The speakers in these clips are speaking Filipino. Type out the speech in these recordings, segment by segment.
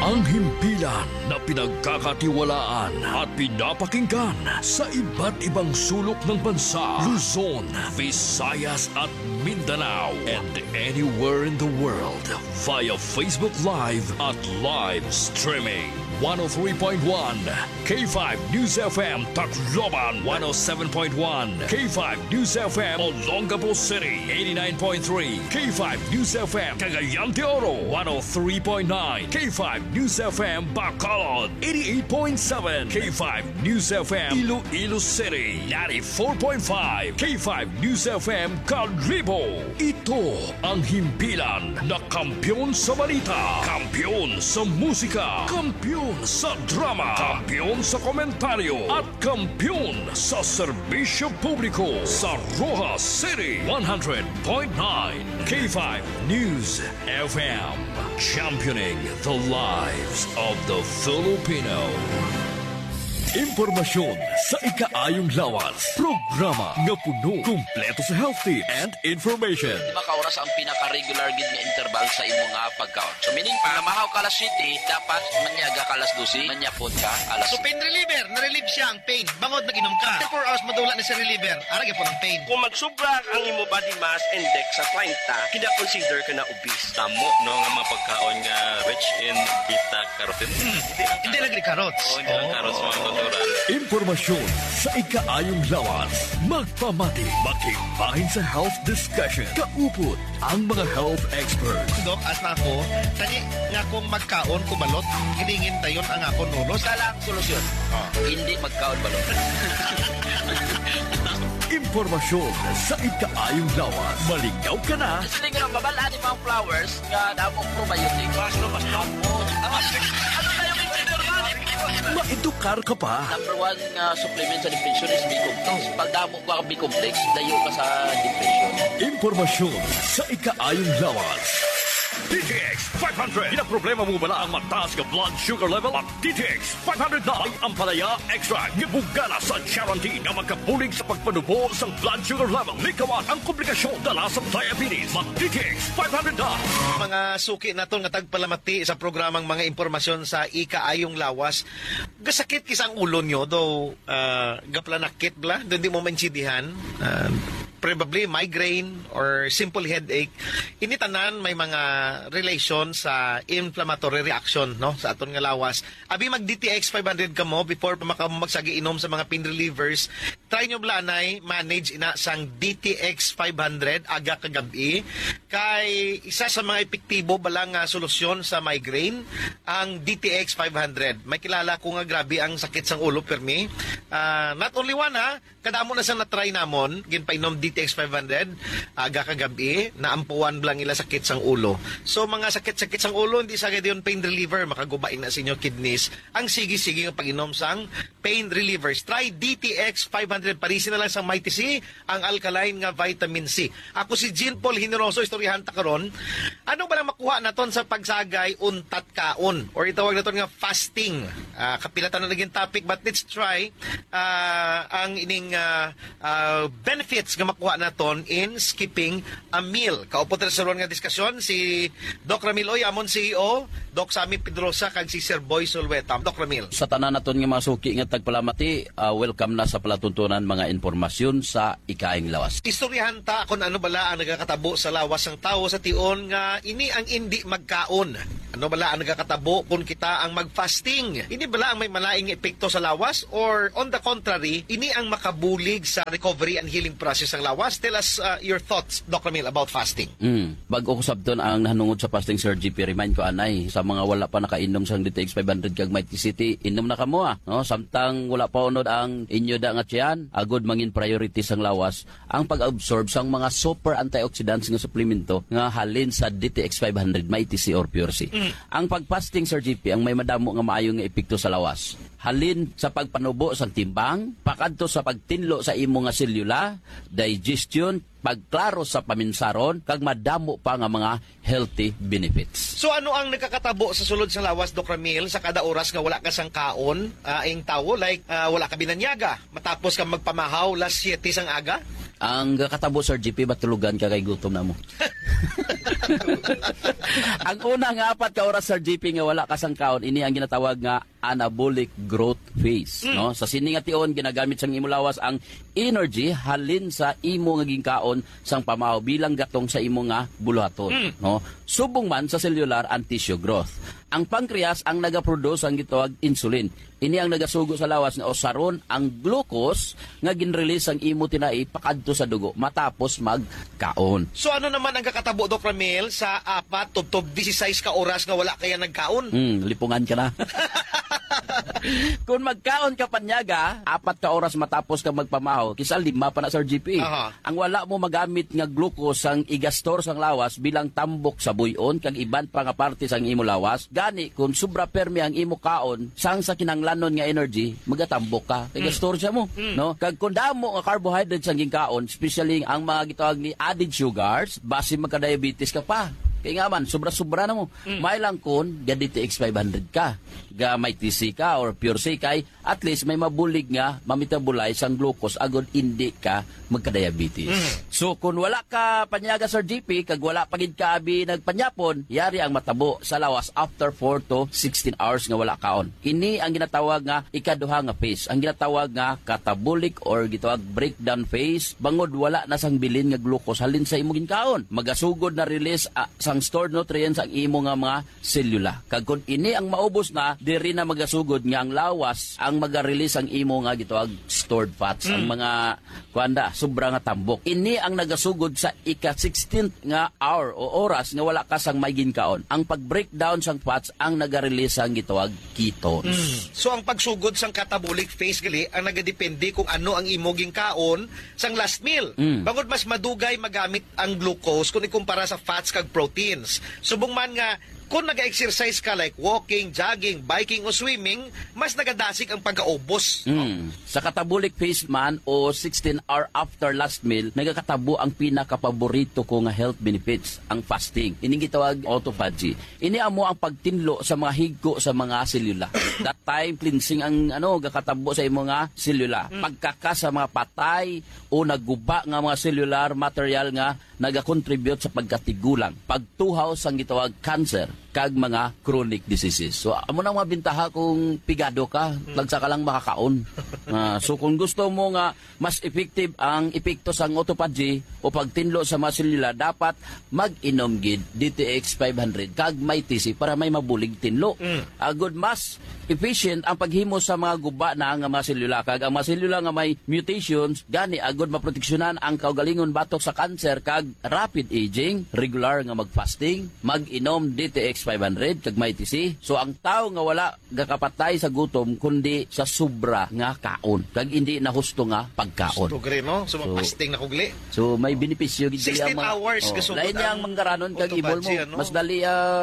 Ang himpilan na pinagkakatiwalaan at pinapakinggan sa iba't ibang sulok ng bansa, Luzon, Visayas at Mindanao, and anywhere in the world via Facebook Live at live streaming. 103.1 K5 News FM Tacloban, 107.1 K5 News FM Olongapo City, 89.3 K5 News FM Cagayan de Oro, 103.9 K5 News FM Bacolod, 88.7 K5 News FM Iloilo City, 94.5 K5 News FM Calibo. Ito ang himpilan na kampiyon sa balita, kampiyon sa musika, kampiyon sa drama, kampiyon sa komentaryo at kampiyon sa serbisyo publiko sa Rojas City. 100.9 K5 News FM, championing the lives of the Filipino. Impormasyon sa ikaayong lawas. Programa nga puno, kumpleto sa healthy and information. Makaoras ang pinaka-regular gid nga interval sa imo nga pagkaon. So meaning pa, mahaw ka alas 7, dapat manyaga ka alas 12, manyapon ka alas 7. So pain reliever, na-relieve siya ang pain. Bangod nag-inom ka. 4 hours madula ni sa reliever. Arag po ng pain. Kung magsubra ang imo body mass index sa 30, kina-consider ka na obese. Tamo, no, nga mga pagkaon nga rich in beta-carotene. Hindi lagi carrots. Hindi lang carrots, mga natural. Impormasyon sa ikaayong lawas. Magpamati, makibahin sa health discussion. Kaupot ang mga health experts. Dok, as na ako, tani nga kung magkaon kubalot, hilingin tayon ang ako nulos. Sala ang solusyon. Hindi magkaon balot. Impormasyon sa ikaayong lawas. Maligaw ka na. Kasi nga babalaan ni mga flowers nga damong probiotic. Mas hapon. Ano tayo consider man? Maedukar ka pa. Number 1 supplement sa depression is B-complex. Pag damo ka ang B-complex, dayo ka sa depression. Impormasyon sa ikaayong lawas. DTX 500. Pinaproblema mo ba ang mataas ka blood sugar level? At DTX 500 na ang palaya extra. Gibugana sa guarantee na magkabulig sa pagpanubo sa blood sugar level. Likawan ang komplikasyon dala sa diabetes. At DTX 500 na. Mga suki naton nga tagpalamati sa programang mga impormasyon sa ikaayong lawas. Gasakit kisang ulo nyo, though gaplanakit bla, doon di mo maintindihan. Probably migraine or simple headache. Initanan may mga relation sa inflammatory reaction no sa aton nga lawas. Abi mag DTX 500 ka mo before pa magsagi inom sa mga pain relievers. Try nyo blanay manage ina sang DTX 500 aga kagabi kay isa sa mga epektibo balang nga solusyon sa migraine ang DTX 500. May kilala ko nga grabe ang sakit sang ulo permi. Not only one ha, kadamo na sang na-try namon ginpainom DTX 500 aga kagabi naampuan lang ila sakit sang ulo. So mga sakit-sakit sang ulo hindi sa gayud pain reliever makagubain na sa inyo kidneys. Ang sige-sige nga pag-inom sang pain relievers. Try DTX 500 parisin na lang sang Mighty C ang alkaline nga vitamin C. Ako si Jean Paul Generoso istoryahan ta karon. Ano ba lang makuha naton sa pagsagay untat kaon or itawag naton nga fasting. Kapilatan na naging topic but let's try ang ining benefits nga makuha naton in skipping a meal. Kaupo sa ron nga diskusyon si Doc Ramil Oy, amon CEO, Doc Sammy Pedrosa, kag si Sir Boy Solweta. Doc Ramil. Sa tanan naton nga mga suki nga tagpalamati, welcome na sa palatuntunan mga impormasyon sa ikaayong lawas. Istoryahan ta kung ano bala ang nagakatabo sa lawas ng tao sa tion nga ini ang hindi magkaon. Ano bala ang nagakatabo kung kita ang mag-fasting? Ini bala ang may malaing epekto sa lawas or on the contrary, ini ang makabulig sa recovery and healing process ng lawas? Tell us your thoughts, Doc Ramil, about fasting. Bago ko sabton ang nanungod sa fasting, Sir GP, remind ko anay, sa mga wala pa nakainom sang DTX 500 kag Mighty City, inom na kamo no? Samtang wala pa unod ang inyo da nga tiyan, agod mangin priority sang lawas, ang pag-absorb sang mga super antioxidants nga suplemento nga halin sa DTX 500 Mighty C or Pure C. Ang pag-fasting, Sir GP, ang may madamo nga maayo nga epekto sa lawas. Halin sa pagpanubo sa timbang, pakadto sa pagtinlo sa imo nga selula, digestion, pagklaro sa paminsaron, kag madamo pa nga mga healthy benefits. So ano ang nakakatabo sa sulod sa lawas, Doc Ramil, sa kada oras nga wala ka sang kaon, ang tawo, like wala ka binanyaga, matapos ka magpamahaw, las 7 sang aga? Ang kakatabo, Sir GP, batulugan ka kay gutom na mo. Ang unang 4 ka oras, Sir JP, nga wala kasang kaon, ini ang ginatawag nga anabolic growth phase. No? Sa sini nga tion, ginagamit sang imo lawas ang energy halin sa imo nga ginkaon sang pamahaw bilang gatong sa imo nga buluhaton. No? Subong man sa cellular and tissue growth. Ang pancreas ang nagaproduce ang gitawag insulin. Ini ang nagasugo sa lawas nga osaron ang glucose nga ginrelease ang imo tinai pakadto sa dugo matapos magkaon. So ano naman ang kakatabo, Dr. Ramil, sa 4 tubtob 16 ka oras nga wala kaya nagkaon? Lipungan ka na. Kung magkaon ka panyaga, 4 ka oras matapos ka magpamahaw, kisa 5 pa na, Sir GP. Aha. Ang wala mo magamit nga glucose ang igastor sang lawas bilang tambok sa buyon kag iban pa nga parte sang imo lawas, gani kung sobra permi ang imo kaon sang sa kinanglanon nga energy, magatambok ka. Kay gastor siya mo, no? Kag kung damo nga carbohydrates ang ginkaon, especially ang mga gitawag ni added sugars, base magka-diabetes ka pa. Kaya nga man, sobra-sobra na mo. May lang kun, GDTX 500 ka. Ga may TC ka or Pure C kay, at least may mabulig nga, mamitabolize ang glucose, agad hindi ka magka-diabetes. So, kung wala ka panyaga, Sir GP, kag wala pagid ka abi nagpanyapon, yari ang matabo sa lawas after 4 to 16 hours nga wala kaon. Ini ang ginatawag nga ikaduha nga phase. Ang ginatawag nga catabolic or gitawag breakdown phase, bangod wala na sang bilin nga glucose halin sa imo ginkaon. Magasugod na release sang stored nutrients ang imo nga mga selula. Kag kung ini ang maubos na, diri na magasugod nga ang lawas ang maga-release ang imo nga gitawag stored fats, ang mga kuanda sobra nga tambok. Ini ang nagasugod sa ika-16th nga hour o oras nga wala ka sang may ginkaon. Ang pag-breakdown sang fats ang naga-release ang gitawag ketones. So ang pagsugod sang catabolic phase gali ang nagadepende kung ano ang imo ginkaon sang last meal. Bangod mas madugay magamit ang glucose kung ikumpara sa fats kag proteins. Subong man nga kung nag-exercise ka like walking, jogging, biking o swimming, mas nagadasig ang pagkaubos. Sa catabolic phase man o 16 hour after last meal, nagakatabo ang pinakapaborito ko nga health benefits, ang fasting. Ining gitawag autophagy. Ini amo ang pagtinlo sa mga higko sa mga selula. That time cleansing ang gakatabo sa imo nga selula. Pagkaka sa mga patay o nagguba nga mga cellular material nga nagakontribute sa pagkatigulang, pagtuhaw sang gitawag cancer kag mga chronic diseases. So amo na mga bintaha kung pigado ka, lagsa ka lang makakaon. So kung gusto mo nga mas effective ang epekto sang autophagy o pagtinlo sa mga selula, dapat mag-inom gid DTX 500 kag may TC para may mabulig tinlo. Agud mas efficient ang paghimo sa mga guba na nga mga selula, kag ang mga selula nga may mutations gani agud maproteksyonan ang kaugalingon batok sa cancer kag rapid aging, regular nga mag-fasting, mag-inom DTX 500 kag may TC. So ang tao nga wala gakapatay sa gutom kundi sa sobra nga kaon kag hindi na husto nga pagkaon. Tugre no, so fasting na kugli. So may benepisyo gid 16 hours kasugod lain niya ang manggaranon kag ibol mo. autophagy, ano? Mas dali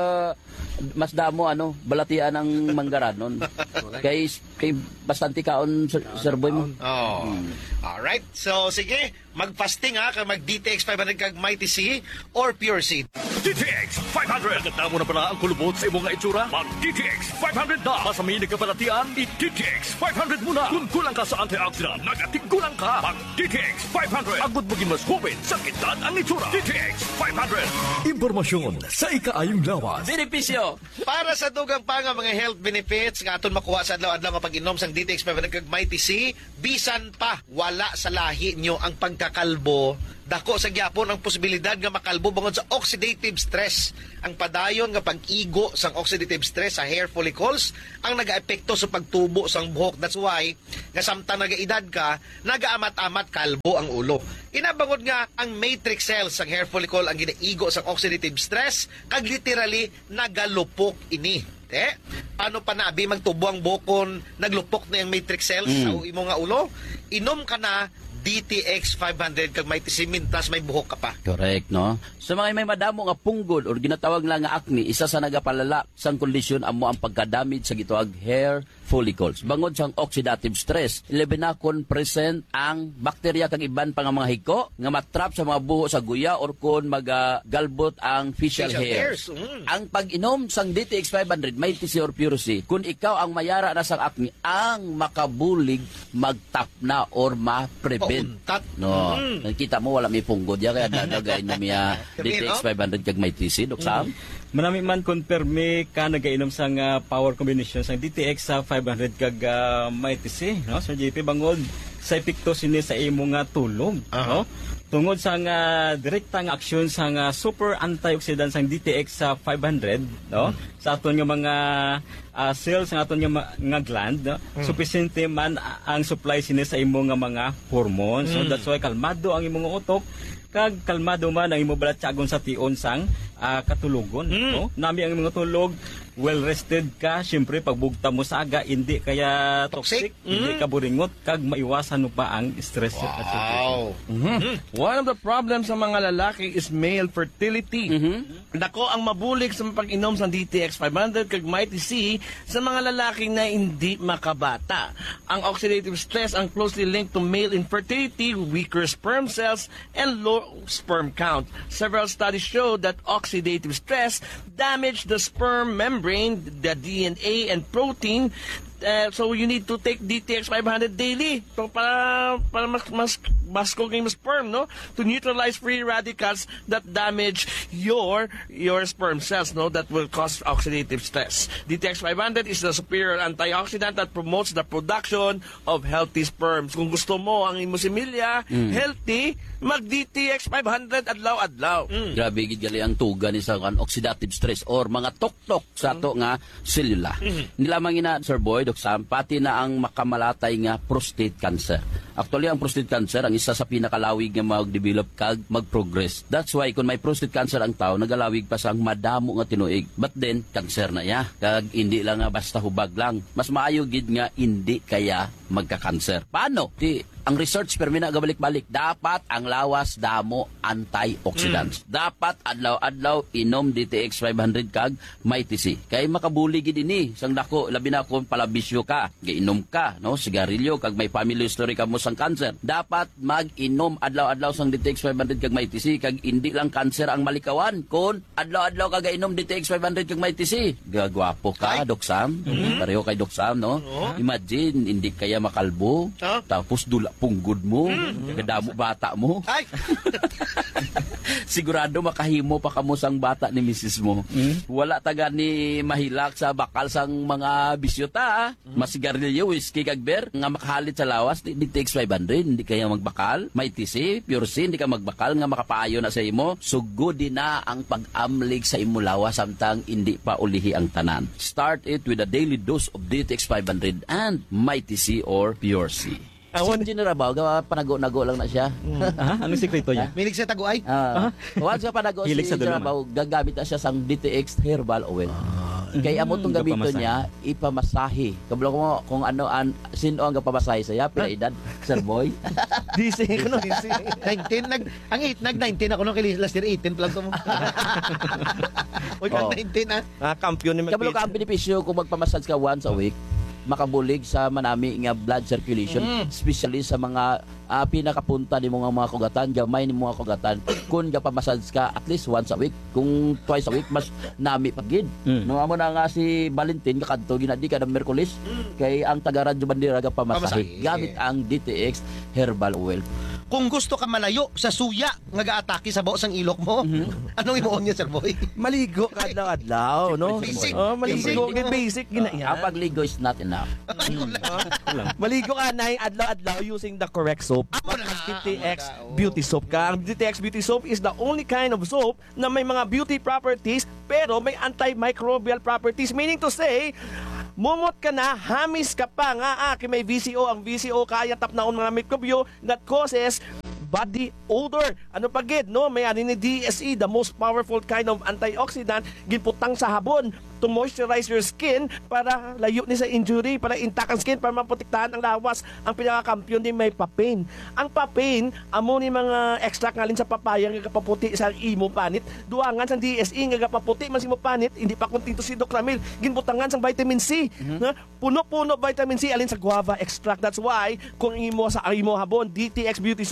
mas damo balatian ang manggaranon. kay bastante kaon Sir Boy mo. Alright. So sige, mag-fasting ha, kag mag-DTX 500 kag may TC or Pure C. DTX 500. Nagtamo na pala ang kulubot sa imong nga itsura? Mag-DTX 500 na. Masamini ka palatian, i-DTX 500 muna. Kung kulang ka sa antioxidant, nagatigulang ka. Mag-DTX 500. Agad maging mas hubin sa kitan ang itsura. DTX 500. Impormasyon sa ikaayong lawas. Benepisyo. Para sa dugang pa nga mga health benefits nga aton makuha sa adlaw-adlaw nga pag-inom sang DTX 500 kag may TC, bisan pa wala sa lahi nyo ang pagkakalbo, dako sa gyapon ang posibilidad nga makalbo bangod sa oxidative stress. Ang padayon nga pag-igo sang oxidative stress sa hair follicles ang nagaepekto sa pagtubo sang buhok. That's why nga samtang nagaedad ka, nagaamat-amat kalbo ang ulo. Inabangod nga ang matrix cells sang hair follicle ang ginaigo sang oxidative stress kag literally nagalupok ini. Paano pa nabi magtubo ang bukon, naglupok na yung matrix cells sa imo nga ulo? Inom ka na DTX 500 kag may tisimintas may buhok ka pa. Correct, no? Sa mga may madamo nga punggol or ginatawag lang nga acne, isa sa nagapalala sang kondisyon amo ang pagkadamage sa gitawag hair follicles. Bangod sang oxidative stress, ilabi na kung present ang bakterya kag iban pa nga mga hiko nga matrap sa mga buho sa guya or kung magagalbot ang facial hairs. Ang pag-inom sang DTX 500 may TC or Pure C, kung ikaw ang mayara na sang acne, ang makabulig magtap na or ma-prevent Mauntat. No, nakita mo wala may punggod ya kaya nagay na miya Gabi, DTX 500 kag may TC Dok Sam. Manami man confirme ka nagainom sang power combination sang DTX sa 500 kag may TC, no? Sir JP bangod sa epekto sini sa imo nga tulog, no? Tungod sa nga direkta nga aksyon sa nga super antioxidant sang DTX sa 500, no? Sa aton nga mga cells sa aton nga gland, no? Sufficiente man ang supply sini sa imo nga mga hormones. So that's why kalmado ang imong utok kag kalmado man ang imo balatsagon sa tion sang katulugon, no? Nami ang mga tulog, well rested ka, syempre pagbugta mo sa aga hindi kaya toxic, hindi ka buringot kag maiwasan mo pa ang stress at Wow. One of the problems sa mga lalaki is male fertility. Dako ang mabulig sa pag-inom sa DTX 500 kag Mighty C sa mga lalaki na hindi makabata. Ang oxidative stress ang closely linked to male infertility, weaker sperm cells, and low sperm count. Several studies show that oxidative stress damage the sperm membrane, the DNA, and protein. So you need to take DTX 500 daily so para mas cooking sperm, no, to neutralize free radicals that damage your sperm cells, no, that will cause oxidative stress. DTX 500 is the superior antioxidant that promotes the production of healthy sperms. Kung gusto mo ang imo similya healthy, mag DTX 500 adlaw-adlaw. Grabe gid gali ang tuga ni sa oxidative stress or mga tuktok sa ato nga selula. Hindi lamang ina Sir Boy Dok Sam, pati na ang makamalatay nga prostate cancer. Actually ang prostate cancer ang isa sa pinakalawig nga mag-develop kag mag-progress. That's why kung may prostate cancer ang tao nagalawig pa sang madamo nga tinuig. But then cancer na ya. Kag hindi lang nga basta hubag lang. Mas maayo gid nga hindi kaya magka-cancer. Paano? Ang research permi na gabalik-balik, dapat ang lawas damo antioxidants. Dapat adlaw-adlaw inom DTX 500 kag may TC. Kay makabuli gid ini sang dako labi na kung palabisyo ka, giinom ka, no, sigarilyo kag may family history ka mo sang cancer. Dapat mag-inom adlaw-adlaw sang DTX 500 kag may TC kag hindi lang cancer ang malikawan kun adlaw-adlaw ka gainom DTX 500 kag may TC. Gagwapo ka, Dok Sam. Pareho kay Dok Sam, no? Imagine hindi kaya makalbo, tapos dula punggod mo, kadamo bata mo. Ay! Sigurado makahimo pa kamo sang bata ni misis mo. Wala taga ni mahilak sa bakal sang mga bisyota, masigarilyo, whiskey kag beer, nga makahalit sa lawas, di takes 500, hindi kaya magbakal. May TC, pure C, hindi ka magbakal, nga makapaayo na sa imo. Sugod din na ang pag-amlig sa imo lawas samtang hindi pa ulihi ang tanan. Start it with a daily dose of DTX 500 and Mighty C or Pure C. Si General Bao, panago-nago lang na siya. Anong sekreto niya? Milig sa taguay. Once ka panago si Hilig sa General dalaman. Bao, gagamit na siya sang DTX Herbal Oil. Kaya amo itong gamito Gapamasahe. niya, ipamasahe. Kabalo ko mo kung ano, sino ang kapamasahe saya, pila edad, Sir Boy. DC ko no. 19, nag-19 ako nung kay last year, 18 lang ko mo. Huwag kang Oh. 19 ah. Kampiyon ni Kabalo ka ang benepisyo kung magpamassage ka once a week, makabulig sa manami nga blood circulation, especially sa mga pinakapunta ni mga kugatan, gamay ni mga kugatan. Kung gapamassage ka at least once a week, kung twice a week, mas nami pagid. No amo na nga si Valentin kakadto ginadi kada Miyerkules kay ang taga Radyo Bandera gapamasahe Pamasahe. gamit ang DTX Herbal Oil. Kung gusto ka malayo sa suya nga gaatake sa baos ang ilok mo, anong imuon niya, Sir Boy? Maligo ka adlaw-adlaw, no? Basic. Oh, maligo Basic. basic ginaya. Ang pagligo is not enough. Maligo ka na adlaw-adlaw using the correct soap. Amo na. DTX Amo na. Beauty Soap ka. Ang DTX Beauty Soap is the only kind of soap na may mga beauty properties pero may antimicrobial properties. Meaning to say, mumot ka na, hamis ka pa nga may VCO. Ang VCO kaya tapnaon mga mikrobyo that causes body odor. Ano pa gid, no? May ani ni DSE, the most powerful kind of antioxidant, ginputang sa habon to moisturize your skin para layo ni sa injury, para intact ang skin, para maprotektahan ang lawas. Ang pinakakampiyon din may papain. Ang papain, amo ni mga extract ngalin sa papaya nga kapaputi sa imo panit. Duangan sa DSE nga kapaputi man si mo panit, hindi pa kontento si Doc Ramil. Ginbutangan sang vitamin C. Na puno-puno vitamin C alin sa guava extract. That's why kung imo sa imo habon DTX Beauty Soap,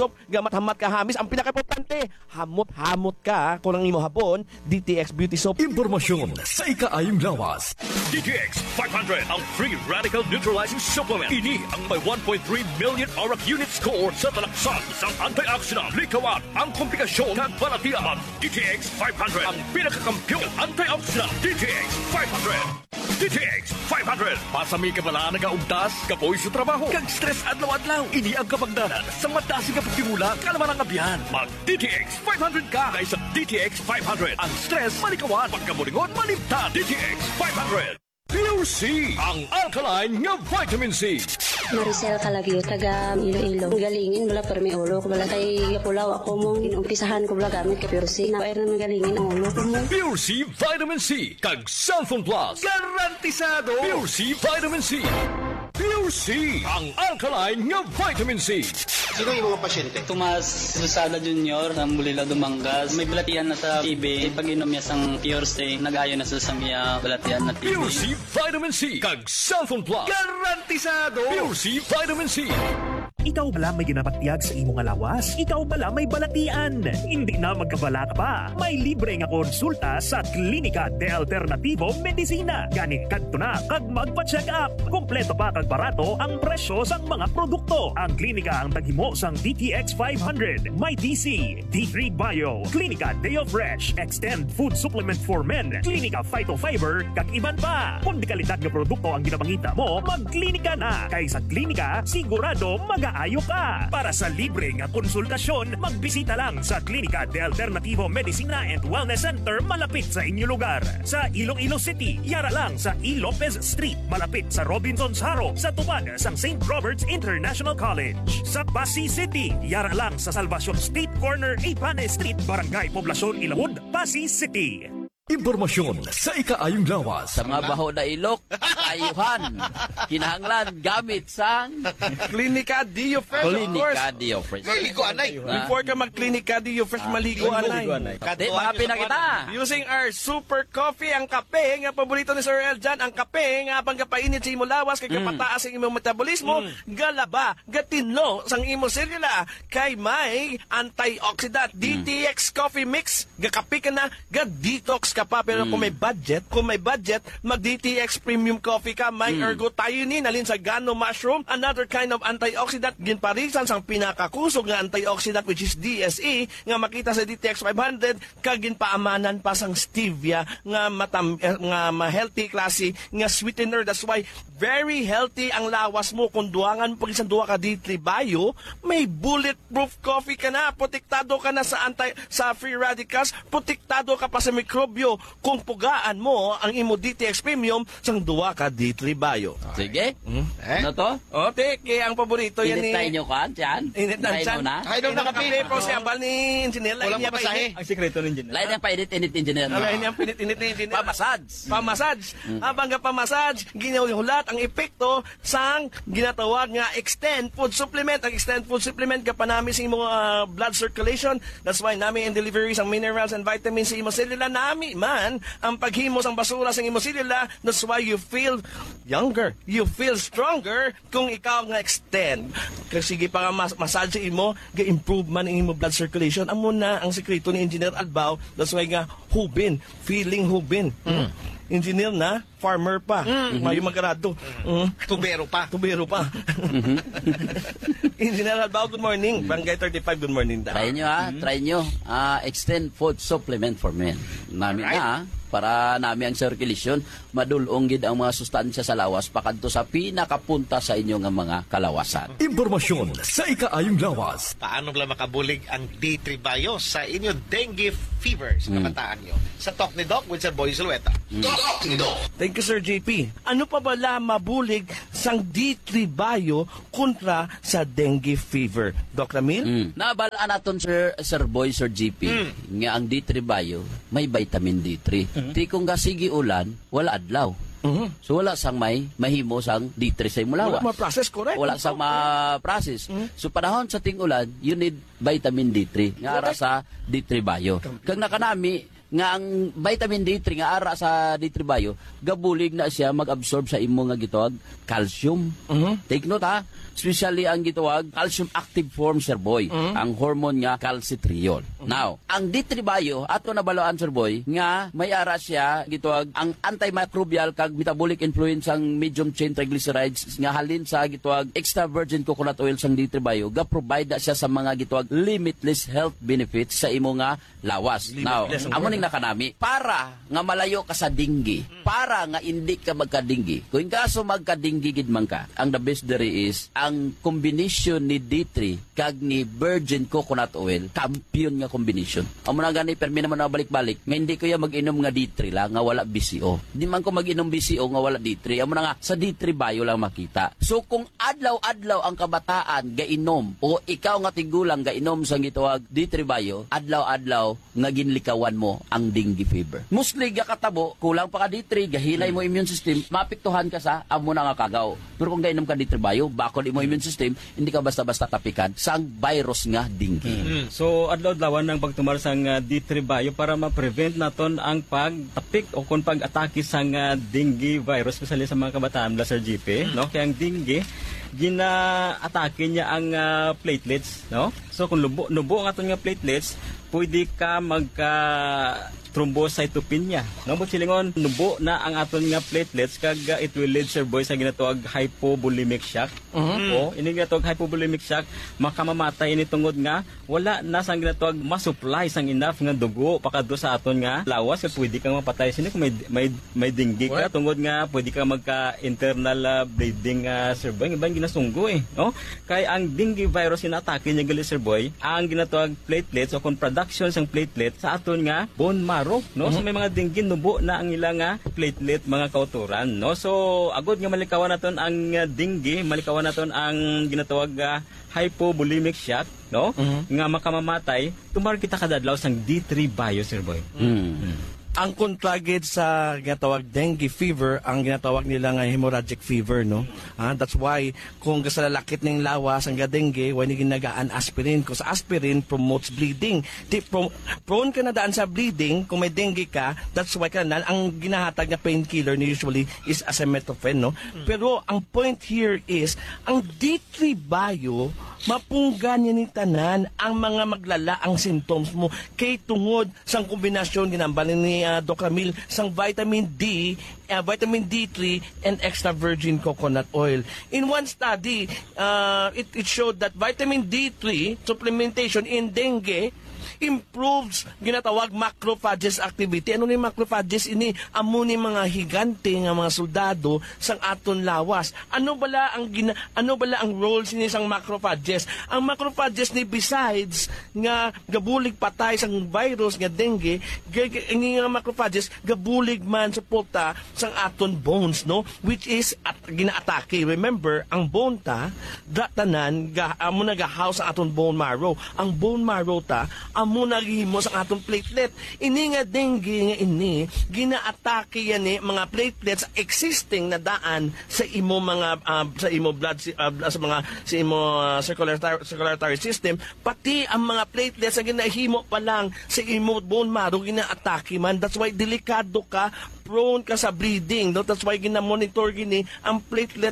hamat-hamat ka hamis. Ang pinaka-importante, hamot-hamot ka kung ang imo habon, DTX Beauty Soap. Impormasyon sa ikaayong lawas. DTX 500 ang free radical neutralizing supplement. Ini ang may 1.3 million auric unit score sa talaksan sa antioxidant. Likawan ang komplikasyon ng balatian. DTX 500 ang pinakakampyong antioxidant. DTX 500. DTX 500. Pasami ka pala nagaugtas, kapoy sa trabaho, kag stress adlaw-adlaw. Ini ang kapagdanan sa matasig ka pagtimula, kalaman ang abyan. Mag DTX 500 ka kaysa DTX 500. Ang stress malikawan, pagkamulingon malimtan. DTX 500. Pure C, ang alkaline nga vitamin C. Maricel Calagio, taga Iloilo. Galingin, wala pero may ulo ko. Wala tayo kapulaw ako mong inumpisahan ko wala gamit ka Pure C. Na na galingin ang ulo ko mong. Pure C Vitamin C, kag Cellphone Plus. Garantisado! Pure C Vitamin C. Pure C, ang alkaline nga vitamin C. Sino yung mga pasyente? Tomas Lusada Jr. ng Bulila Dumangas. May balatian na sa TB. Pag-inom niya sang Pure C, nag-ayo na sa samia balatian na TB. Pure C Vitamin C, kag Cellphone Plus. Garantisado! Pure C Vitamin C. Ikaw bala may ginapatiyag sa imong alawas? Ikaw bala may balatian? Hindi na magkabala ka pa. May libre nga konsulta sa Klinika de Alternativo Medicina. Ganit kadto na kag magpa-check up. Kompleto pa kag barato ang presyo sang mga produkto. Ang klinika ang taghimo sang DTX 500, May DC, D3 Bio, Klinika Deo Fresh, Extend Food Supplement for Men, Klinika Phytofiber, kag iban pa. Kung di kalidad nga produkto ang ginapangita mo, magklinika na. Kay sa klinika, sigurado mag-aayo ka. Para sa libre nga konsultasyon, magbisita lang sa Klinika de Alternativo Medicina and Wellness Center malapit sa inyo lugar. Sa Iloilo City, yara lang sa E. Lopez Street, malapit sa Robinson's Haro, sa tubad sang St. Robert's International College. Sa Pasig City, yara lang sa Salvacion State Corner, Ipane Street, Barangay Poblacion, Ilawod, Pasig City. Impormasyon sa ikaayong lawas. Sa mga baho na ilok, ayuhan, kinahanglan, gamit sang Klinika Dio Fresh, of course. Klinika Dio Fresh. Maligo, anay. Before ka mag-Klinika Dio Fresh, maligo anay. Di, mga kita. Using our super coffee, ang kape, nga paborito ni Sir Eljan, ang kape, nga pangkapainit sa imong lawas, kay kapataas ang imong metabolismo, galaba, gatinlo, sang imong selula, kay may antioxidant, DTX Coffee Mix, gakape ka na, ga-detox ka pa, pero kung may budget, mag-DTX Premium Coffee ka, may ergothioneine, alin sa gano mushroom, another kind of antioxidant, ginparisan sang pinakakusog nga antioxidant, which is DSE, nga makita sa DTX 500, kagin paamanan pa sang stevia, nga ma-healthy klase, nga sweetener. That's why, very healthy ang lawas mo. Kung duwangan mo pag isang duwa ka D3 Bio, may bulletproof coffee ka na, protektado ka na sa free radicals, protektado ka pa sa mikrobyo. Kung pugaan mo ang imo DTX Premium, sang duwa ka D3 Bio. Sige. Ano to? O, kaya ang paborito yan ni... Init tayo nyo kan, Tiyan? Init na, Tiyan. na? Ay, daw nakape. Pero si Abal ni Engineer, Walang niya pamasahe. Ang sikreto ng engineer. Lain yung painit-init engineer. Alain niya ang pinit-init ni Engineer. Pamassage. Pamassage. Habang nga pamassage, ginahulat ang epekto sang ginatawag nga Extend Food Supplement. Ang Extend Food Supplement kapanami sa imong blood circulation. That's why nami and deliveries ang minerals and vitamins sa imong selula. Nami man ang paghimos ang basura sa imong selula. That's why you feel younger. You feel stronger kung ikaw nga extend. Kasi sige pa nga massage sa imo, ga-improve man ang imong blood circulation. Amo na ang sekreto ni Engineer Albao. That's why nga hubin, feeling hubin. Engineer na, farmer pa. Mayo magarado. Tubero pa. Engineer Albao, good morning. Barangay 35, good morning. Try nyo try nyo. Extend Food Supplement for Men. Namin na para namin ang circulation, madulong gid ang mga sustansya sa lawas pakadto sa pinakapunta sa inyong mga kalawasan. Impormasyon sa ikaayong lawas. Paano lang makabulig ang D3 Bio sa inyo dengue fever sa kabataan nyo? Sa Talk ni Doc with Sir Boy Zulueta. Talk ni Doc. Thank you, Sir JP. Ano pa bala mabulig sang D3 Bio kontra sa dengue fever? Doc Ramil? Nabalaan naton Sir Boy, Sir GP, nga ang D3 Bio may vitamin D3. Di kung gasigi ulan, wala adlaw. So wala sang may mahimo sang D3 sa imong lawas. Wala ma-process, correct? Wala sang ma-process. So panahon sa ting ulan, you need vitamin D3 nga ara sa D3 Bio. Kag nakanami nga ang vitamin D3 nga ara sa D3 Bio, gabulig na siya mag-absorb sa imo nga gitawag calcium. Take note ha, especially ang gitawag calcium active form, Sir Boy, ang hormone nga calcitriol. Now, ang D3 Bio ato nabalaan, Sir Boy, nga may ara siya gitawag ang antimicrobial kag metabolic influence ang medium chain triglycerides nga halin sa gitawag extra virgin coconut oil sang D3 Bio, ga provide na siya sa mga gitawag limitless health benefits sa imo nga lawas. Now, amo ning nakanami para nga malayo ka sa dinggi, para nga hindi ka magkadinggi. Kung kaso magkadinggi gid man ka, ang the best there is ang combination ni D3 kag ni virgin coconut oil, champion nga combination. Amo na gani permi naman na balik-balik, nga hindi ko ya mag-inom nga D3 lang nga wala BCO. Di man ko mag-inom BCO nga wala D3. Amo na nga sa D3 Bio lang makita. So kung adlaw-adlaw ang kabataan gainom o ikaw nga tigulang gainom sa gitawag D3 Bio, adlaw-adlaw nga ginlikawan mo ang dengue fever. Mostly katabo, kulang pa ka D3, gahinay mo immune system, mapiktuhan ka sa amo na nga kagaw. Pero kung gainom ka D3 Bio, bakod imo immune system, hindi ka basta-basta tapikan sang virus nga dengue. So adlaw-adlawan ng pagtumar sang D3 Bio para ma-prevent naton ang pagtapik o kung pag-atake sang dengue virus, especially sa mga kabataan la, Sir GP, no? Kaya ang dengue gina-atake niya ang platelets, no? So kung nubo ang aton nga platelets, pwede ka magka thrombocytopenia. No, but silingon, nubo na ang aton nga platelets kag it will lead, Sir Boy, sa ginatawag hypovolemic shock. O, ini ginatawag hypovolemic shock, makamamatay ini tungod nga wala na sang ginatawag ma-supply sang enough nga dugo pakadto sa aton nga lawas kag pwede kang mapatay sini kung may dengue ka tungod nga pwede ka magka internal bleeding, Sir Boy, ibang ginasunggo no? Kay ang dengue virus inatake niya gali, Sir Boy, ang ginatawag platelets o kung production sang platelet sa aton nga bone marrow, no? So may mga dengue nubo na ang ilang platelet, mga kauturan, no? So agod nga malikawan naton ang dengue, malikawan naton ang ginatawag hypovolemic shock, no? Nga makamamatay, tumar kita kadadlaw sang D3 Bio, Sir Boy. Ang kontragid sa ginatawag dengue fever, ang ginatawag nila nga hemorrhagic fever, no? That's why kung sa lalakit ng lawas ang dengue, why ni ginagaan aspirin, because aspirin promotes bleeding. Prone ka na daan sa bleeding kung may dengue ka, that's why ang ginahatag na painkiller ni usually is acetaminophen, no? Pero ang point here is ang D3 Bio mapunggan niya ni tanan ang mga maglala ang symptoms mo kay tungod sang kombinasyon ginambalin ni Doc Ramil sang vitamin D, vitamin D3 and extra virgin coconut oil. In one study, it showed that vitamin D3 supplementation in dengue improves ginatawag macrophages activity. Ano ni macrophages? Ini amo ni mga higante nga mga soldado sang aton lawas. Ano bala ang role sini sang macrophages? Ang macrophages ni besides nga gabulig patay sang virus nga dengue, nga macrophages gabulig man suporta sang aton bones, no? Which is ginaatake. Remember, ang bone ta tanan amo nagahouse sa aton bone marrow. Ang bone marrow ta amo naghimo sa atong platelet. Ini nga dengue nga ini ginaatake yan mga platelets existing na daan sa imo mga sa imo blood sa imo circulatory system, pati ang mga platelets na ginahimo pa lang sa imo bone marrow ginaatake man. That's why delikado ka, prone ka sa bleeding, no? That's why gina-monitor gini ang platelet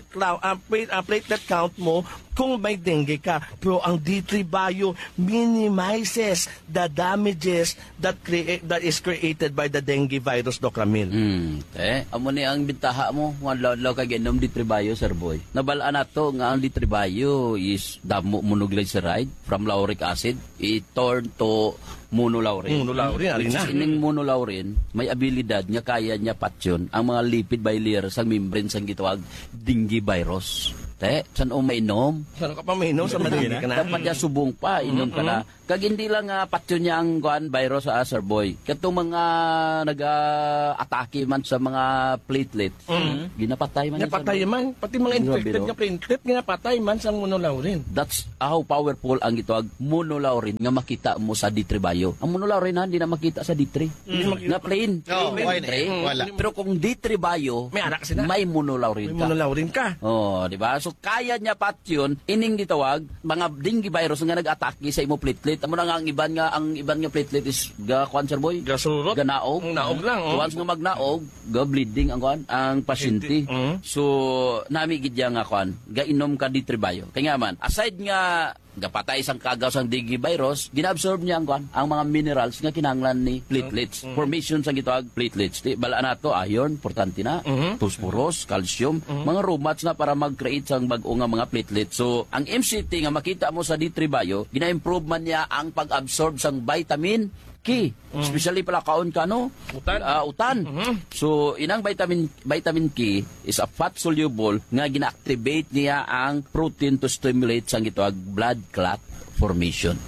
count mo kung may dengue ka. Pero ang D3 Bio minimizes the damages that is created by the dengue virus, Doc Ramil. Amo ni ang bintaha mo, mga law kag inom D3 Bio, Sir Boy. Nabalaan nato nga ang D3 Bio is damo monoglyceride from lauric acid, i-turn to monolaurin. Monolaurin, Ining monolaurin, may abilidad nga kaya niya patyon ang mga lipid bilayer sa membrane sang gitawag dengue virus. Saan mainom? Saan ka pa mainom? Sa madali ka na? Dapat niya subong pa, inom ka na. Kag hindi lang patyo niya ang virus sa Sir Boy. Katong mga nag-atake man sa mga platelet, ginapatay man. Napatay man. Pati mga infected nga platelet, ginapatay man sa monolaurin. That's how powerful ang gitawag monolaurin nga makita mo sa D3 Bio. Ang monolaurin hindi na makita sa D3. Na plain. Wala. Pero kung D3 Bio, may anak sila. May monolaurin ka. May monolaurin ka. Di ba? So kaya niya pat yun, ining gitawag, mga dengue virus nga nag-atake sa imo platelet. Amo na nga ang iban nga platelet is kuan sir boy. Gasurot. Ganaog. Naog lang. So, once nga magnaog, bleeding ang kuan ang pasyente. So nami gid nga kuan, gainom ka di tribayo. Kaya nga man, aside nga gapatay isang kagaw sang dengue virus, ginaabsorb niya ang kuan, ang mga minerals nga kinahanglan ni platelets. Formation sang gitawag platelets. Di bala nato iron, importante na, phosphorus, calcium, mga romats na para mag-create sang bag-o nga mga platelets. So, ang MCT nga makita mo sa D3 Bio, gina-improve man niya ang pag-absorb sang vitamin K. Especially pala kaon ka, no? Utan. So, inang vitamin K is a fat soluble nga gina-activate niya ang protein to stimulate sang gitawag blood clot formation.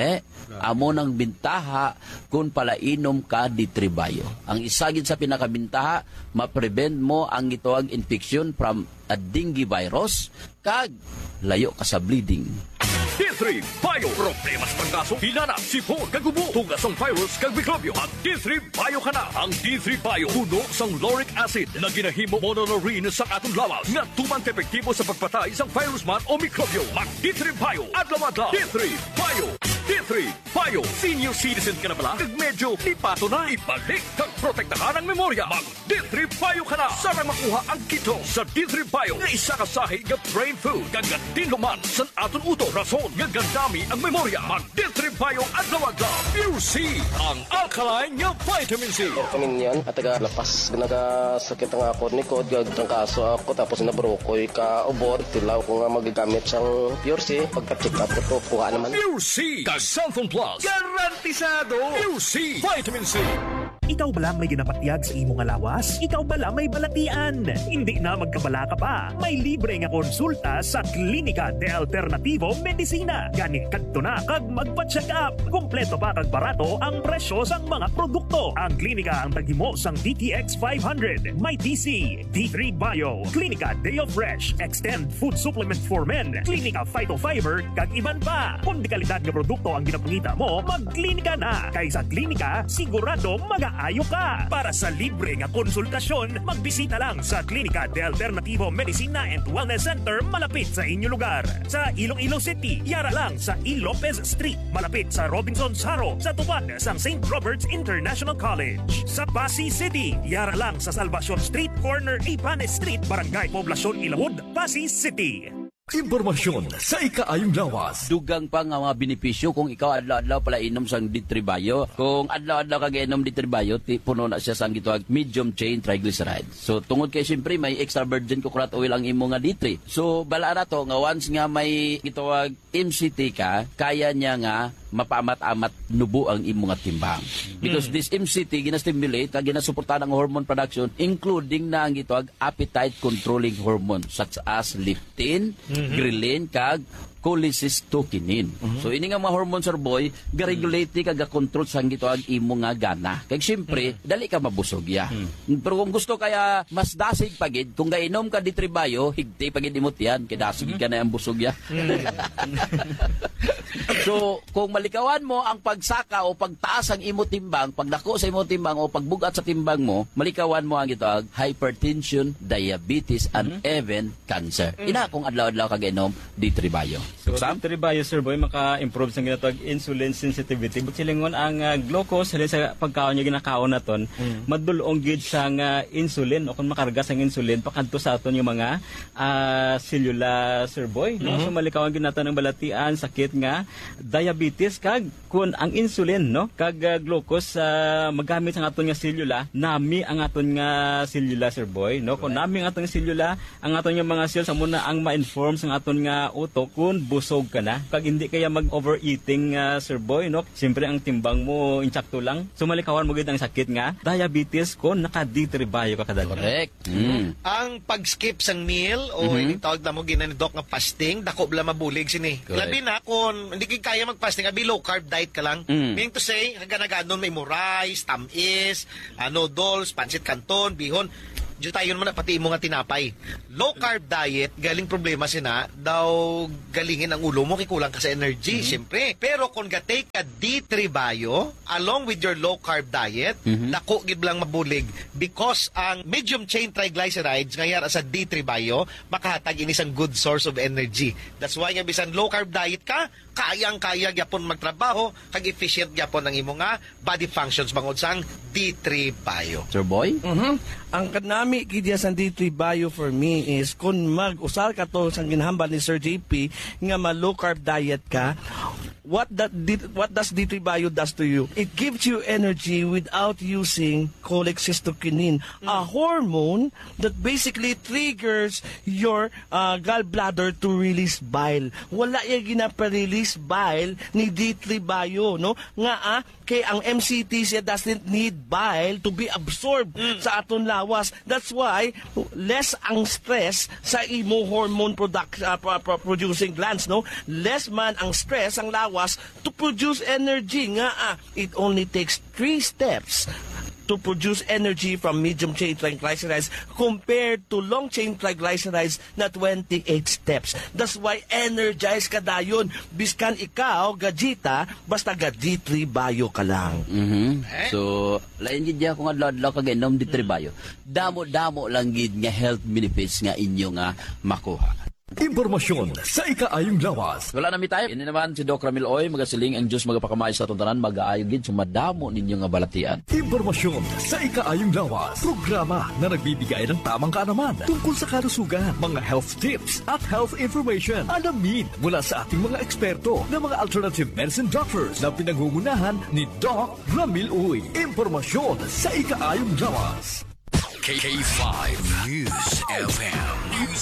Amo nang bintaha kung palainom ka di tribayo. Ang isagid sa pinakabintaha, ma-prevent mo ang gitawag infection from a dengue virus kag layo ka sa bleeding. D3 Bio. Problemas panggaso, hinana, sipon, kagubo, tugasong virus, kag mikrobyo. Ang D3 Bio ka na. Ang D3 Bio, puno sang lauric acid na ginahimo monolorine sa atong lawas nga tuman epektibo sa pagpatay sang virus man o mikrobyo. Mag D3 Bio, adlaw-adlaw. D3 Bio. D3 Bio. Senior citizen ka na pala? Kag medyo lipato na. Ibalik kag protektahan ang memorya. Mag D3 Bio ka na. Sana makuha ang kito sa D3 Bio na isa ka sahi nga brain food. Gagatin luman sa aton uto. Rason nga gandami ang memorya. Mag D3 Bio adlaw-adlaw. Pure C. Ang alkaline nga vitamin C. Kamin yan at lapas nagasakit ang ako ni Kod gagtang kaso ako tapos nabrokoy ka ubod tilaw ko nga magagamit siyang Pure C pagka-check up ko to kuha naman Pure C. Kasanthon Plus. Garantisado. Pure C. Vitamin C. Ikaw bala may ginapatyag sa imong lawas? Ikaw bala may balatian? Hindi na magkabala ka pa. May libre nga konsulta sa Klinika de Alternativo Medicina. Gani kadto na kag magpa-check up. Kompleto pa kag barato ang presyo sang mga produkto. Ang klinika ang taghimo sang DTX 500, may TC, D3 Bio, Klinika Deo Fresh, Extend Food Supplement for Men, Klinika Phytofiber kag iban pa. Kung di kalidad nga produkto ang ginapangita mo, magklinika na. Kay sa klinika sigurado mag-aayo ka. Para sa libre nga konsultasyon, magbisita lang sa Klinika de Alternativo Medicina and Wellness Center malapit sa inyo lugar. Sa Iloilo City, yara lang sa E. Lopez Street, malapit sa Robinson's Haro, sa tupad sang St. Robert's International College. Sa Pasig City, yara lang sa Salvacion Street, corner Ipanes Street, Barangay Poblacion Ilawod, Pasig City. Impormasyon sa ikaayong lawas. Dugang pa nga mga benepisyo kung ikaw adlaw-adlaw pala inom sang D3 Bio. Kung adlaw-adlaw ka inom D3 Bio, puno na siya sang gitawag medium chain triglycerides. So tungod kay siyempre may extra virgin coconut oil ang imo nga D3. So bala na to nga once nga may gitawag MCT ka, kaya niya nga mapaamat-amat nubo ang imo nga timbang. Because this MCT gina-stimulate kag ginasuportahan ang hormone production including na ang gitawag appetite controlling hormone such as leptin, ghrelin kag cholecystokinin. So ini nga mga hormones sir boy, ga-regulate kag ga-control sang gitawag imo nga gana. Kag syempre dali ka mabusog ya. Pero kung gusto kaya mas dasig pagid, kung gainom ka di tribayo, higti pagid imot yan, kay dasig ka na ang busog ya. So kung malikawan mo ang pagsaka o pagtaas ang imo timbang, pagdako sa imo timbang o pagbugat sa timbang mo, malikawan mo ang gitawag hypertension, diabetes and even cancer. Ina kung adlaw-adlaw ka gainom di tribayo. So, D3 Bio, sir boy, maka-improve sa ginatawag insulin sensitivity. But silingon ang glucose, halin sa pagkaon niya ginakaon naton, madulong gid sa insulin, o kung makarga sa insulin, pakadto sa aton yung mga cellular, sir boy. No? So, malikawan ginatan ng balatian, sakit nga, diabetes, kag kung ang insulin, no? Kag glucose, magamit sa aton nga cellular, nami ang aton nga cellular, sir boy. No? Kung nami ang aton nga cellular, ang aton nga mga cells, muna ang ma-inform sa aton nga utok, kung busog ka na, kag hindi kaya mag-overeating, sir boy, no? Siyempre ang timbang mo insakto lang. So malikawan mo gid ang sakit nga diabetes kung naka D3 Bio ka kadali. Correct. Ang pag-skip sang meal o ini tawag na mo ginanidok nga fasting, dako bla mabulig sini. Labi na kung hindi ka kaya mag-fasting, abi low carb diet ka lang. Meaning to say, hanggang may mo rice, tamis, noodles, pancit canton, bihon. Diyo tayo naman na pati imo nga tinapay. Low carb diet, galing problema sina, daw galingin ang ulo mo, kikulang ka sa energy, siyempre. Pero kung gatay ka D3 Bio, along with your low carb diet, dako gid lang mabulig because ang medium chain triglycerides ngayon sa D3 Bio, makahatag ini isang good source of energy. That's why nga bisan low carb diet ka, kayang-kaya gyapon magtrabaho, kag efficient gyapon ang imo nga body functions bangod sang D3 Bio. Sir Boy? Ang kanami kidya sa D3 Bio for me is kung mag-usal ka to sa ginhambal ni Sir JP nga ma-low carb diet ka, what does D3 Bio does to you? It gives you energy without using cholecystokinin, a hormone that basically triggers your gallbladder to release bile. Wala yung ginaparelease bile ni D3 Bio, no? Nga kay ang MCT siya doesn't need bile to be absorbed sa aton lawas. That's why less ang stress sa imo hormone producing glands, no? Less man ang stress ang lawas to produce energy. Nga it only takes 3 steps to produce energy from medium chain triglycerides compared to long chain triglycerides na 28 steps. That's why energized ka dayon. Biskan ikaw, gajita, basta D3 Bio ka lang. So, lain gid ya kung adlaw-adlaw ka ginom D3 Bio. Damo-damo lang gid nga health benefits nga inyo nga makuha. Impormasyon sa ikaayong lawas. Wala na mi tayo. Ini naman si Doc Ramil Oy, magasiling ang Diyos magapakamay sa tuntanan, mag-aayo gid sumadamo ninyo nga balatian. Impormasyon sa ikaayong lawas. Programa na nagbibigay ng tamang kaalaman tungkol sa kalusugan, mga health tips at health information. Alamin mula sa ating mga eksperto na mga alternative medicine doctors na pinangungunahan ni Doc Ramil Oy. Impormasyon sa ikaayong lawas. K5 News FM.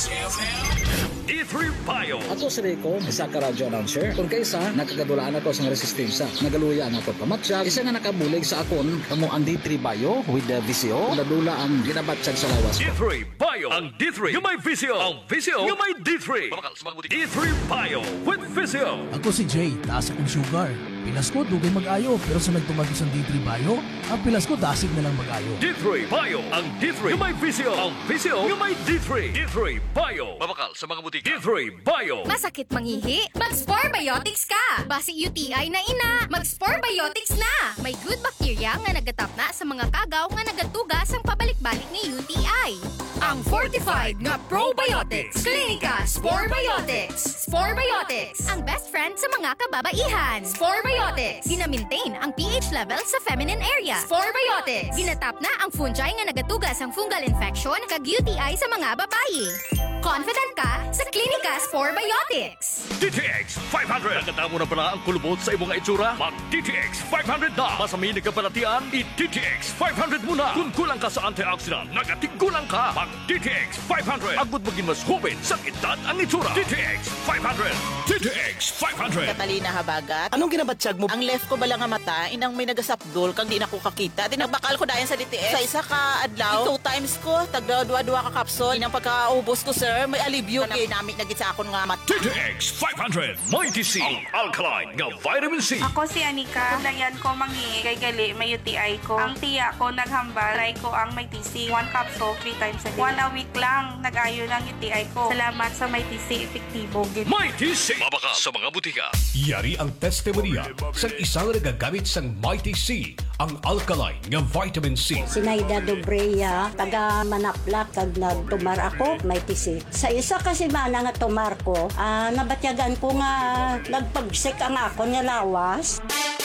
D3 Bio. Ako si Rico, isa ka radio announcer. Kung kaysa, nakagadulaan ako sa resistensya. Nagaluya ang ako pamatsyag. Isa nga nakabulig sa akon, kamo ang D3 Bio with the VCO. Ladula ang ginabatsyag sa lawas ko. D3 Bio. Ang D3 yung may VCO. Ang VCO yung may D3. D3 Bio with VCO. Ako si Jay, taas akong sugar. Pilas ko, dugay mag-ayo. Pero sa nagtumagos ang D3 Bio, ang pilas ko, dasig na lang mag-ayo. D3 Bio. Ang D3 yung may VCO. Ang VCO yung may D3. D3 Bio. Mabakal sa mga butika. D3 Bio. Masakit mangihi? Mag-Spore Biotics ka! Basi UTI na ina, mag-Spore Biotics na! May good bacteria nga nagatap na sa mga kagaw nga nagatugas ang pabalik-balik ni UTI. Ang fortified nga probiotics. Klinika Spore Biotics. Spore Biotics, ang best friend sa mga kababaihan. Spore Biotics, gina-maintain ang pH level sa feminine area. Spore Biotics, ginatap na ang fungi nga nagatugas ang fungal infection kag UTI sa mga babae. Confident ka sa Klinika Spore Biotics. DTX 500. Nakatamo na pala ang kulubot sa imong itsura? Mag DTX 500 na. Masaminig ka palatian? I-DTX 500 muna. Kung kulang ka sa antioxidant, nagatigulang ka. Mag DTX 500. Agud maging mas hubin sa edad ang itsura. DTX 500. DTX 500. Catalina Habagat. Anong ginabatsyag mo? Ang left ko bala nga mata, inang may nagasapdol kang di na ko kakita. Tinagbakal ko dayan sa DTX. Sa isa ka adlaw, 2 times ko, tagdua-dua ka kapsol. Inang pagkaubos ko, sir, may alibyo. Ginamit na gid sa akon nga mata. DTX 500. Mighty C. Ang alkaline nga vitamin C. Ako si Anika. Dayan ko mangi kay gali may UTI ko. Ang tiya ko naghambal. Try ko ang may TC. 1 capsule 3 times a day. 1 a week lang nag-ayo ng UTI ko. Salamat sa may TC. Efektibo gid. Mighty C. Mabaka sa mga butika. Yari ang testimonya sa isang nagagamit sang Mighty C. Ang alkaline nga vitamin C. Sinaida Dobreya, taga Manaplak, kag nagtumar ako, may TC. Sa isa kasi mana nga tumar ko, nabatyagan ko nga nagpagsik ang ako nga lawas.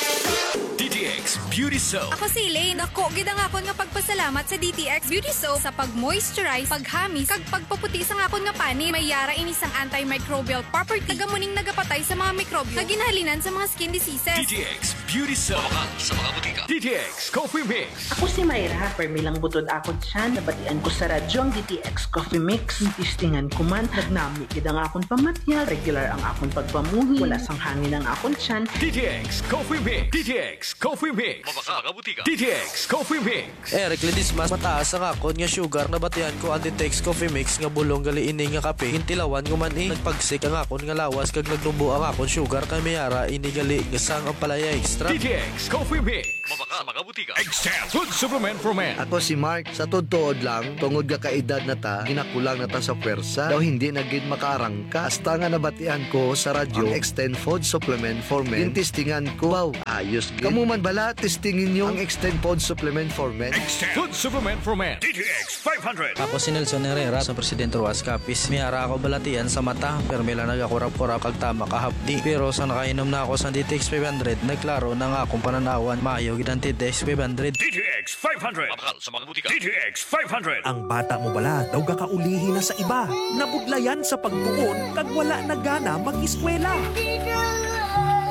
DTX Beauty Soap. Ako si Elaine. Dako gid ang akon nga pagpasalamat sa DTX Beauty Soap sa pag-moisturize, paghamis, kag pagpaputi sa akon nga pani. May yara ini sang antimicrobial property. Tagamuning nagapatay sa mga mikrobyo nga ginahalinan sa mga skin diseases. DTX Beauty Soap. Sa mga butika. DTX Coffee Mix. Ako si Mayra. Permilang butod akon siya. Nabatian ko sa radyo ang DTX Coffee Mix. Tistingan ko man. Nagnami gid ang akon pamatya. Regular ang akon pagpamuhi. Wala sang hangin ang akon siyan. DTX Coffee Mix. DTX Coffee Coffee Mix. DTX Coffee Mix. Eric Ledismas, mataas ang akon nga sugar na batian ko ang DTX Coffee Mix nga bulong gali ini nga kape. Intilawan ko man nagpagsik ang akon nga lawas kag nagdumbo ang akon sugar kay mayara ini gali nga sang ang palaya extra. DTX Coffee Mix. Extend Food Supplement for Men. Ako si Mark, sa tuod lang, tungod ka kaedad na ta, ginakulang na ta sa pwersa, daw hindi naging makaarangka. Hasta nga nabatian ko sa radyo, ang Extend Food Supplement for Men. Tintistingan ko, wow, ayos gid. Kamu man bala, testingin nyo ang Extend Food Supplement for Men. Extend Food Supplement for Men. DTX 500. Ako si Nelson Herrera, sa Presidente Ruas Capiz. Miyara ako balatian sa mata, pero mila nagakurap-kurap kag tama kahapdi. Pero sa nakainom na ako sa DTX 500, nagklaro na nga akong pananawan, maayo gid ang DTX 500. DTX 500. Mabakal sa mga butika. DTX 500. Ang bata mo bala daw kakaulihi na sa iba. Nabudlayan sa pagtuon kag wala na gana mag-eskwela.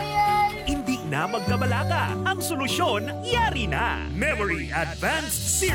Hindi na magkabalaka. Ang solusyon, yari na. Memory Advanced Series.